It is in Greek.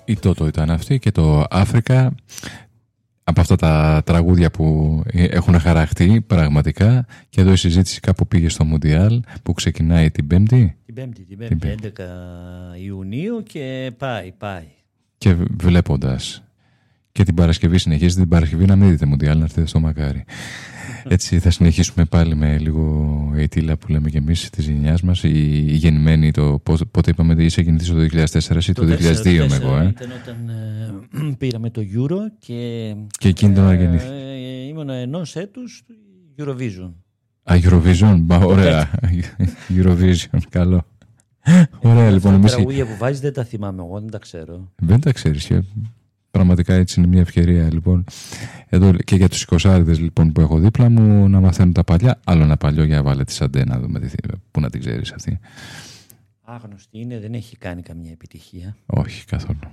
Η Τότο ήταν αυτή και το Αφρικα. Από αυτά τα τραγούδια που έχουν χαραχτεί πραγματικά. Και εδώ η συζήτηση κάπου πήγε στο Μουντιάλ που ξεκινάει την Πέμπτη. Την Πέμπτη, 11 Ιουνίου και πάει. Και βλέποντας και την Παρασκευή συνεχίζεται, την Παρασκευή να μην δείτε Μουντιάλ, να έρθετε στο μακάρι. Έτσι θα συνεχίσουμε πάλι με λίγο αιτήλα που λέμε και εμείς της γενιάς μας. Η γεννημένη, πότε είπαμε, είσαι γεννηθής το 2004 ή το 2002 με εγώ. Ήταν όταν πήραμε το Euro και εκείνη τον γεννήθη. Ήμουν ενός έτους Eurovision. Eurovision, ωραία. Eurovision, καλό. Ωραία, λοιπόν. Τα τραγούδια που βάζεις δεν τα θυμάμαι, εγώ δεν τα ξέρω. Δεν τα ξέρεις. Πραγματικά έτσι είναι μια ευκαιρία, λοιπόν. Εδώ και για τους 20άριδες λοιπόν που έχω δίπλα μου να μαθαίνουν τα παλιά. Άλλο ένα παλιό για βάλε τη Σαντέ να δούμε πού να την ξέρεις αυτή. Άγνωστη είναι, δεν έχει κάνει καμία επιτυχία. Όχι, καθόλου.